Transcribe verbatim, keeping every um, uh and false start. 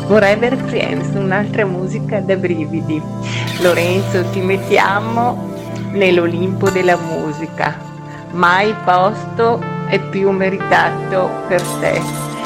Forever Friends, un'altra musica da brividi. Lorenzo, ti mettiamo nell'Olimpo della musica. Mai posto è più meritato per te.